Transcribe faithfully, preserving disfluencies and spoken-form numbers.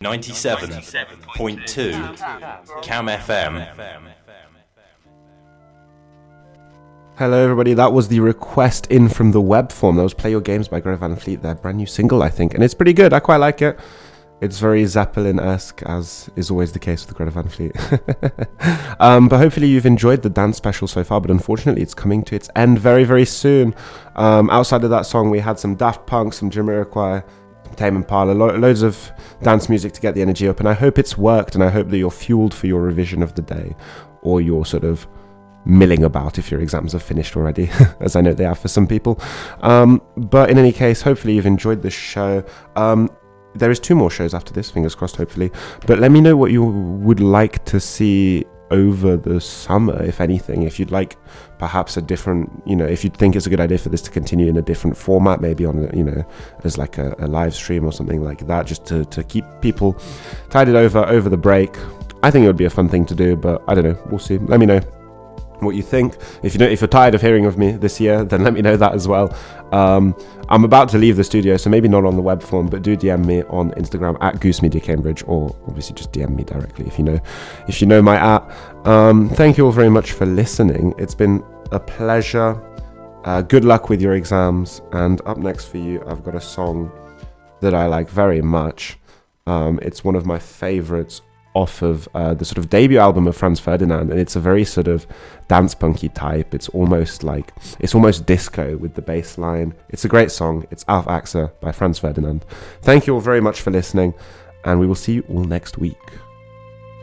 ninety-seven point two Cam F M. Hello everybody, that was the request in from the web form. That was Play Your Games by Greta Van Fleet, their brand new single, I think. And it's pretty good, I quite like it. It's very Zeppelin-esque, as is always the case with Greta Van Fleet. um, but hopefully you've enjoyed the dance special so far, but unfortunately it's coming to its end very, very soon. Um, outside of that song, we had some Daft Punk, some Jamiroquai, some Tame Impala, lo- loads of dance music to get the energy up. And I hope it's worked, and I hope that you're fueled for your revision of the day, or your sort of milling about if your exams are finished already, as I know they are for some people. Um, but in any case, hopefully you've enjoyed the show. Um, there is two more shows after this, fingers crossed, hopefully. But let me know what you would like to see over the summer, if anything. If you'd like perhaps a different, you know, if you think it's a good idea for this to continue in a different format, maybe on, you know, as like a, a live stream or something like that, just to, to keep people tided over over the break. I think it would be a fun thing to do, but I don't know. We'll see. Let me know what you think. If you don't, if you're tired of hearing of me this year, then let me know that as well. Um, I'm about to leave the studio, so maybe not on the web form, but do D M me on Instagram at Goose Media Cambridge, or obviously just D M me directly if you know, if you know my at. Um, thank you all very much for listening. It's been a pleasure. Uh, good luck with your exams. And up next for you, I've got a song that I like very much. Um, it's one of my favorites off of uh, the sort of debut album of Franz Ferdinand, and it's a very sort of dance punky type. It's almost like, it's almost disco with the bass line. It's a great song. It's Auf Achse by Franz Ferdinand. Thank you all very much for listening, and we will see you all next week.